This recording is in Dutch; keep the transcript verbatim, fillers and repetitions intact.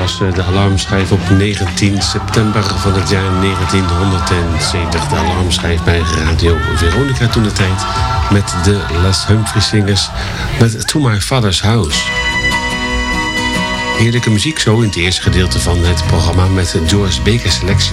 was de alarmschijf op negentien september van het jaar negentienhonderdzeventig. De alarmschijf bij Radio Veronica toen de tijd. Met de Les Humphrey Singers. Met To My Father's House. Heerlijke muziek zo in het eerste gedeelte van het programma met Doris Baker Selection.